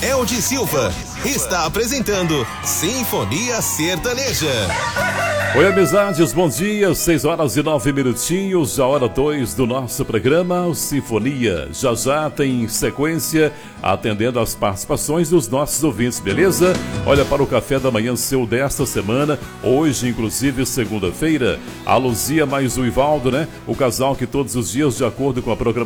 Eldi Silva está apresentando Sinfonia Sertaneja. Oi, amizades, bom dia, 6h09, a hora 2 do nosso programa, o Sinfonia. Já tem sequência, atendendo às participações dos nossos ouvintes, beleza? Olha, para o café da manhã seu desta semana, hoje, inclusive, segunda-feira, a Luzia mais o Ivaldo, né? O casal que todos os dias, de acordo com a programação,